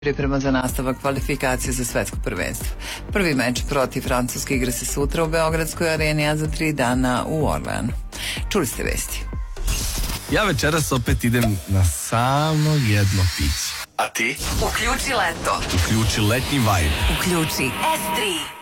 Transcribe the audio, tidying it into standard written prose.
priprema za nastavak kvalifikacije za svetsko prvenstvo. Prvi meč protiv Francuske igra se sutra u Beogradskoj areni, a za 3 dana u Orleanu. Čuli ste vesti. Ja večeras opet idem na samo jedno piće. A ti? Uključi leto. Uključi letnji vibe. Uključi S3.